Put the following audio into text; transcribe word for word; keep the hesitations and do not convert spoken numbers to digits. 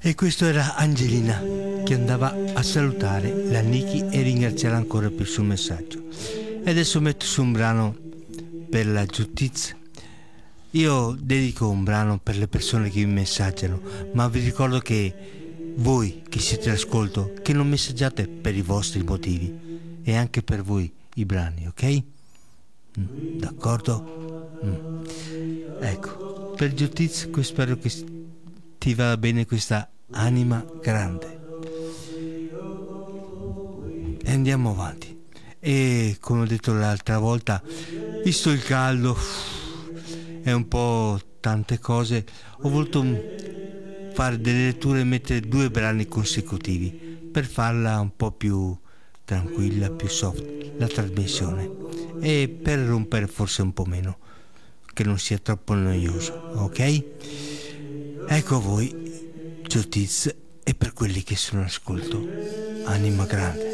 E questo era Angelina che andava a salutare la Niki e ringraziarla ancora per il suo messaggio. E adesso metto su un brano per la giustizia. Io dedico un brano per le persone che mi messaggiano, ma vi ricordo che voi che siete all'ascolto, che non messaggiate per i vostri motivi, e anche per voi i brani, ok? Mm, d'accordo? Mm. Ecco, per giustizia spero che ti vada bene questa anima grande. E andiamo avanti. E come ho detto l'altra volta, visto il caldo e un po' tante cose, ho voluto fare delle letture e mettere due brani consecutivi per farla un po' più tranquilla, più soft la trasmissione, e per rompere forse un po' meno, che non sia troppo noioso, ok? Ecco a voi giustizia, e per quelli che sono all'ascolto, anima grande.